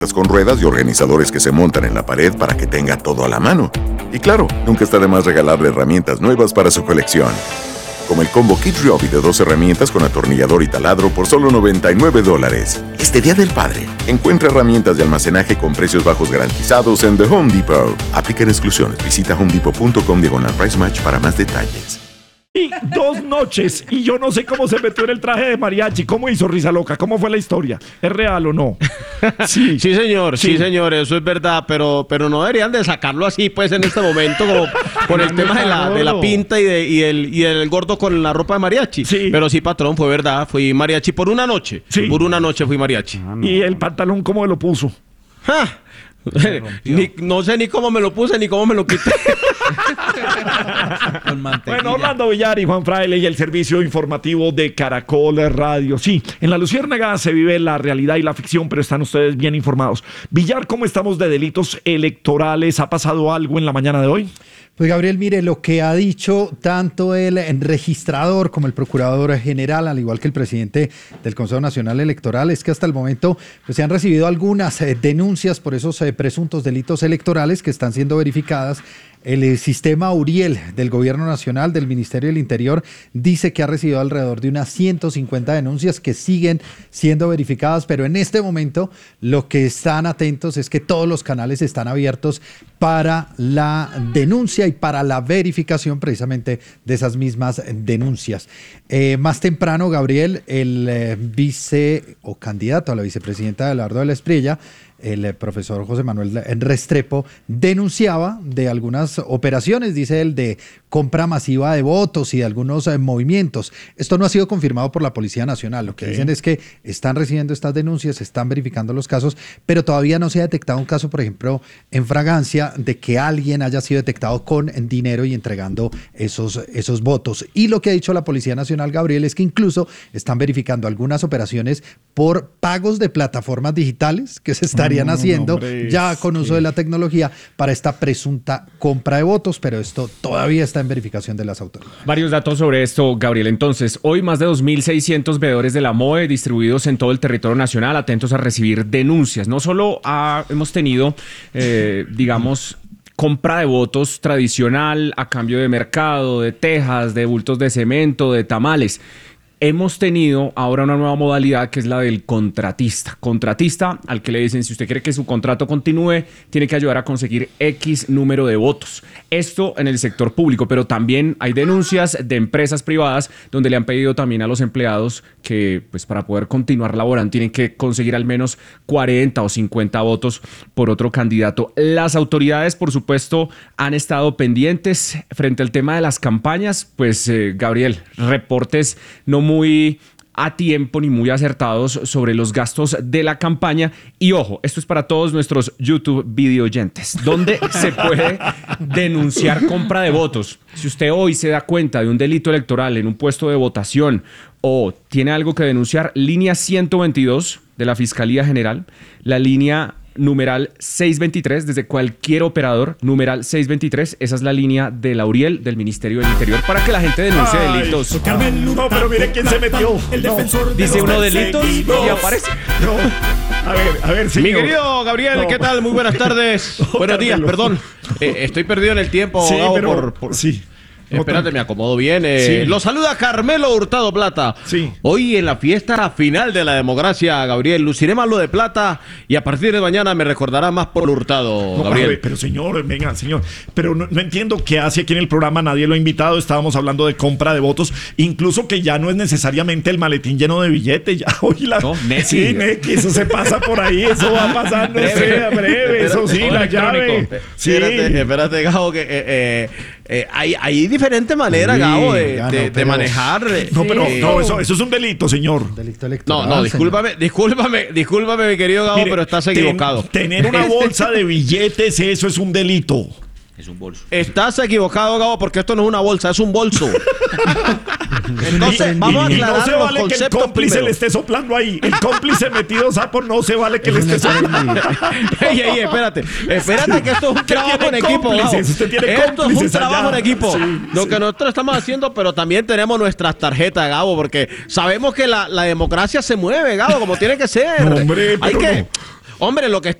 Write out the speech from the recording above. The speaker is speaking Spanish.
con ruedas y organizadores que se montan en la pared para que tenga todo a la mano. Y claro, nunca está de más regalarle herramientas nuevas para su colección. Como el combo Kit Ryobi de 2 herramientas con atornillador y taladro por solo $99. Este Día del Padre, encuentra herramientas de almacenaje con precios bajos garantizados en The Home Depot. Aplican exclusiones. Visita homedepot.com/price match para más detalles. Y 2 noches, y yo no sé cómo se metió en el traje de mariachi. ¿Cómo hizo Risa Loca? ¿Cómo fue la historia? ¿Es real o no? Sí, señor, eso es verdad, pero no deberían de sacarlo así, pues, en este momento, como por el tema de la pinta y el gordo con la ropa de mariachi. Sí. Pero sí, patrón, fue verdad, fui mariachi por una noche. Sí. Por una noche fui mariachi. No. ¿Y el pantalón cómo me lo puso? ¡Ja! No sé ni cómo me lo puse ni cómo me lo quité. Bueno, Orlando Villar y Juan Fraile y el servicio informativo de Caracol Radio. Sí, en La Luciérnaga se vive la realidad y la ficción, pero están ustedes bien informados. Villar, ¿cómo estamos de delitos electorales? ¿Ha pasado algo en la mañana de hoy? Pues Gabriel, mire, lo que ha dicho tanto el registrador como el procurador general, al igual que el presidente del Consejo Nacional Electoral, es que hasta el momento pues, se han recibido algunas denuncias por esos presuntos delitos electorales que están siendo verificadas. El sistema Uriel del Gobierno Nacional, del Ministerio del Interior, dice que ha recibido alrededor de unas 150 denuncias que siguen siendo verificadas, pero en este momento lo que están atentos es que todos los canales están abiertos para la denuncia y para la verificación precisamente de esas mismas denuncias. Más temprano, Gabriel, el vice o candidato a la vicepresidenta de Abelardo de la Espriella, el profesor José Manuel Restrepo, denunciaba de algunas operaciones, dice él, de compra masiva de votos y de algunos movimientos. Esto no ha sido confirmado por la Policía Nacional. Lo que dicen es que están recibiendo estas denuncias, están verificando los casos, pero todavía no se ha detectado un caso, por ejemplo, en Fragancia, de que alguien haya sido detectado con dinero y entregando esos votos. Y lo que ha dicho la Policía Nacional, Gabriel, es que incluso están verificando algunas operaciones por pagos de plataformas digitales que se estarían haciendo ya con uso de la tecnología para esta presunta compra de votos, pero esto todavía está en verificación de las autoridades. Varios datos sobre esto, Gabriel. Entonces, hoy más de 2.600 veedores de la MOE distribuidos en todo el territorio nacional, atentos a recibir denuncias. No solo hemos tenido, compra de votos tradicional a cambio de mercado, de tejas, de bultos de cemento, de tamales. Hemos tenido ahora una nueva modalidad que es la del contratista. Contratista al que le dicen, si usted quiere que su contrato continúe, tiene que ayudar a conseguir X número de votos. Esto en el sector público, pero también hay denuncias de empresas privadas donde le han pedido también a los empleados que, pues, para poder continuar laborando, tienen que conseguir al menos 40 o 50 votos por otro candidato. Las autoridades, por supuesto, han estado pendientes frente al tema de las campañas. Pues, Gabriel, reportes no muy a tiempo ni muy acertados sobre los gastos de la campaña. Y ojo, esto es para todos nuestros YouTube video oyentes, donde se puede denunciar compra de votos. Si usted hoy se da cuenta de un delito electoral en un puesto de votación o tiene algo que denunciar, línea 122 de la Fiscalía General, la línea numeral 623, desde cualquier operador, numeral 623, esa es la línea de la Uriel del Ministerio del Interior para que la gente denuncie delitos. No, pero mire quién se metió. Dice uno delitos y aparece. A ver, señor. Mi querido Gabriel, ¿qué tal? Muy buenas tardes. Buenos días, perdón. Estoy perdido en el tiempo. Sí, Gabo, sí. Espérate, me acomodo bien. Lo saluda Carmelo Hurtado Plata. Sí. Hoy en la fiesta final de la democracia, Gabriel, luciré más lo de plata y a partir de mañana me recordará más por Hurtado, Gabriel. Ver, pero señor, venga, señor. Pero no entiendo qué hace aquí en el programa, nadie lo ha invitado. Estábamos hablando de compra de votos, incluso que ya no es necesariamente el maletín lleno de billetes. Ya hoy Sí, Neki, eso se pasa por ahí, eso va pasando breve. Eso sí, la llave. Sí. Espérate, Gabo, que hay diferentes maneras, Gabo, de manejar. Eso es un delito, señor. Delito electoral. No, discúlpame, mi querido Gabo, pero estás equivocado. Tener una bolsa de billetes, eso es un delito. Es un bolso. Estás equivocado, Gabo, porque esto no es una bolsa, es un bolso. Entonces, vamos a aclarar no se vale los que el cómplice primero. le esté soplando ahí. El cómplice metido sapo, no se vale que le esté soplando. Ey, espérate, que esto es un trabajo en equipo, Gabo. Esto es un trabajo en equipo. Lo que nosotros estamos haciendo, pero también tenemos nuestras tarjetas, Gabo, porque sabemos que la democracia se mueve, Gabo, como tiene que ser. Hombre, Hombre, lo que